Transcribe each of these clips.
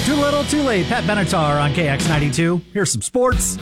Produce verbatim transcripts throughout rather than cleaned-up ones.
Too little, too late. Pat Benatar on K X ninety-two. Here's some sports.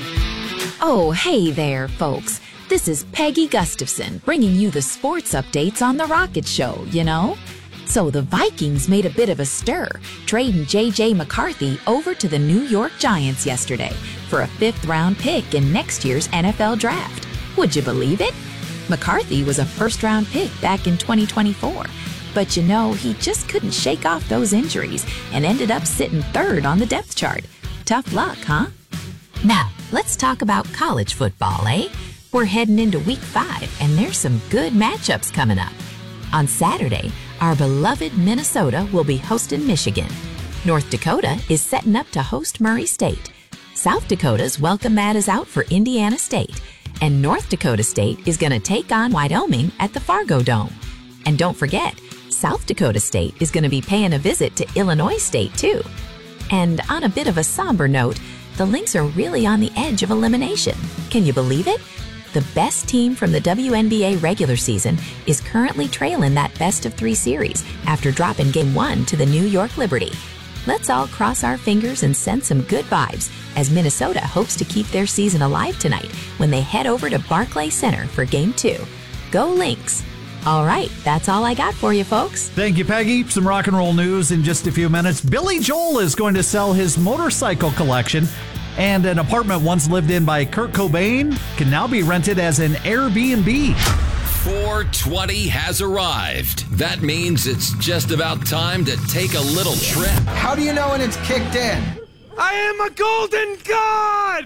Oh, hey there, folks. This is Peggy Gustafson bringing you the sports updates on The Rocket Show, you know? So the Vikings made a bit of a stir, trading J J McCarthy over to the New York Giants yesterday for a fifth-round pick in next year's N F L Draft. Would you believe it? McCarthy was a first-round pick back in twenty twenty-four, but you know, he just couldn't shake off those injuries and ended up sitting third on the depth chart. Tough luck, huh? Now, let's talk about college football, eh? We're heading into week five, and there's some good matchups coming up. On Saturday, our beloved Minnesota will be hosting Michigan. North Dakota is setting up to host Murray State. South Dakota's Welcome Mat is out for Indiana State. And North Dakota State is going to take on Wyoming at the Fargo Dome. And don't forget, South Dakota State is going to be paying a visit to Illinois State, too. And on a bit of a somber note, the Lynx are really on the edge of elimination. Can you believe it? The best team from the W N B A regular season is currently trailing that best-of-three series after dropping Game one to the New York Liberty. Let's all cross our fingers and send some good vibes as Minnesota hopes to keep their season alive tonight when they head over to Barclays Center for Game two. Go Lynx! All right, that's all I got for you, folks. Thank you, Peggy. Some rock and roll news in just a few minutes. Billy Joel is going to sell his motorcycle collection, and an apartment once lived in by Kurt Cobain can now be rented as an Airbnb. four twenty has arrived. That means it's just about time to take a little trip. How do you know when it's kicked in? I am a golden god!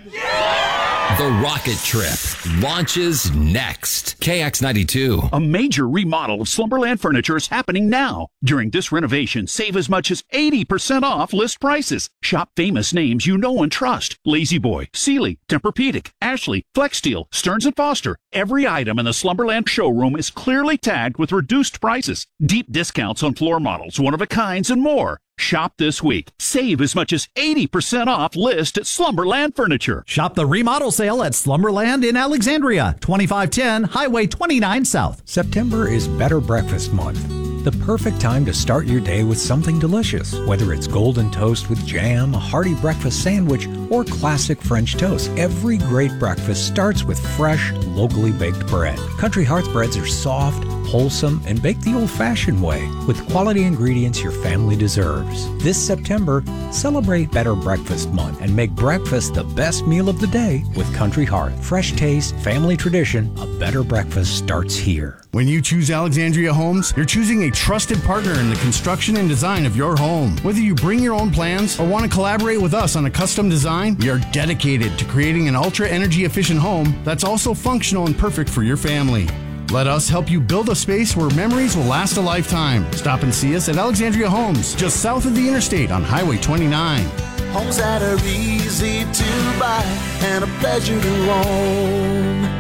Yeah! The Rocket Trip launches next. K X ninety-two. A major remodel of Slumberland Furniture is happening now. During this renovation, save as much as eighty percent off list prices. Shop famous names you know and trust. La-Z-Boy, Sealy, Tempur-Pedic, Ashley, Flexsteel, Stearns and Foster. Every item in the Slumberland showroom is clearly tagged with reduced prices. Deep discounts on floor models, one-of-a-kinds, and more. Shop this week. Save as much as eighty percent off list at Slumberland Furniture. Shop the remodel sale at Slumberland in Alexandria, twenty-five ten Highway twenty-nine South. September is Better Breakfast Month. The perfect time to start your day with something delicious, whether it's golden toast with jam, a hearty breakfast sandwich, or classic French toast. Every great breakfast starts with fresh, locally baked bread. Country Hearth breads are soft, wholesome, and baked the old-fashioned way with quality ingredients your family deserves. This September, celebrate Better Breakfast Month and make breakfast the best meal of the day with Country Hearth. Fresh taste, family tradition, a better breakfast starts here. When you choose Alexandria Homes, you're choosing a trusted partner in the construction and design of your home. Whether you bring your own plans or want to collaborate with us on a custom design, we are dedicated to creating an ultra-energy efficient home that's also functional and perfect for your family. Let us help you build a space where memories will last a lifetime. Stop and see us at Alexandria Homes, just south of the interstate on Highway twenty-nine. Homes that are easy to buy and a pleasure to own.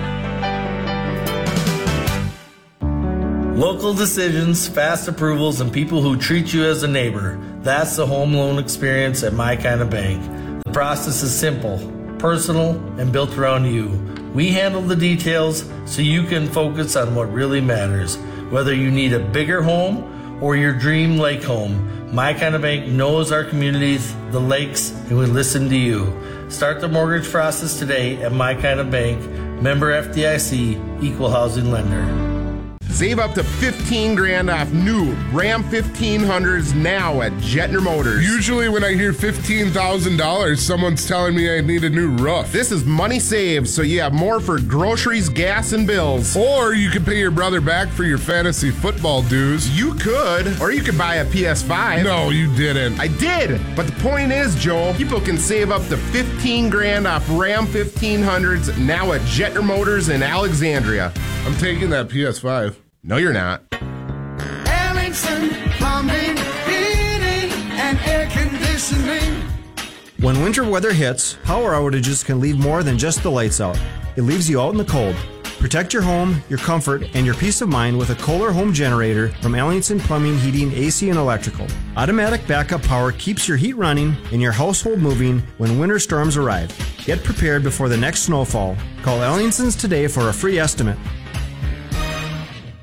Local decisions, fast approvals, and people who treat you as a neighbor. That's the home loan experience at My Kind of Bank. The process is simple, personal, and built around you. We handle the details so you can focus on what really matters. Whether you need a bigger home or your dream lake home, My Kind of Bank knows our communities, the lakes, and we listen to you. Start the mortgage process today at My Kind of Bank. Member F D I C, Equal Housing Lender. Save up to fifteen grand off new Ram fifteen hundreds now at Jetner Motors. Usually when I hear fifteen thousand dollars, someone's telling me I need a new roof. This is money saved, so you have more for groceries, gas, and bills. Or you could pay your brother back for your fantasy football dues. You could, or you could buy a P S five. No, you didn't. I did, but the point is, Joel, people can save up to fifteen grand off Ram fifteen hundreds now at Jetner Motors in Alexandria. I'm taking that P S five. No, you're not. Ellingson Plumbing, Heating, and Air Conditioning. When winter weather hits, power outages can leave more than just the lights out. It leaves you out in the cold. Protect your home, your comfort, and your peace of mind with a Kohler home generator from Ellingson Plumbing, Heating, A C, and Electrical. Automatic backup power keeps your heat running and your household moving when winter storms arrive. Get prepared before the next snowfall. Call Ellingson's today for a free estimate.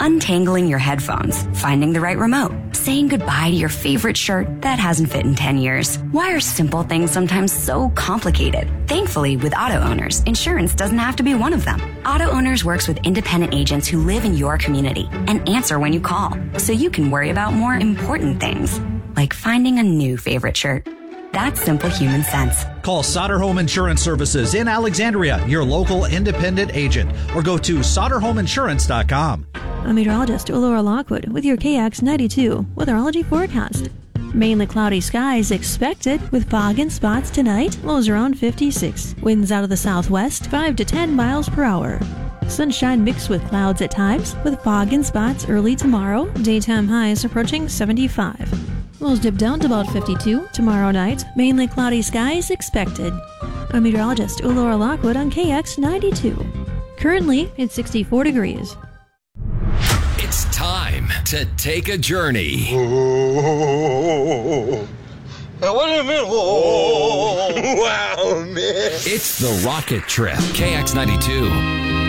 untangling your headphones, finding the right remote, saying goodbye to your favorite shirt that hasn't fit in ten years. Why are simple things sometimes so complicated? Thankfully, with Auto Owners, insurance doesn't have to be one of them. Auto Owners works with independent agents who live in your community and answer when you call, so you can worry about more important things, like finding a new favorite shirt. That's simple human sense. Call Sauter Home Insurance Services in Alexandria, your local independent agent, or go to sauter home insurance dot com. I'm meteorologist Laura Lockwood with your K X ninety-two weatherology forecast. Mainly cloudy skies expected with fog in spots tonight, lows around fifty-six. Winds out of the southwest, five to ten miles per hour. Sunshine mixed with clouds at times, with fog in spots early tomorrow, daytime highs approaching seventy-five. Lows dip down to about fifty-two. Tomorrow night, mainly cloudy skies expected. I'm meteorologist Laura Lockwood on K X ninety-two. Currently, it's sixty-four degrees. It's time to take a journey. Oh, what do you mean? Oh, wow, man. It's the Rocket Trip. K X ninety-two.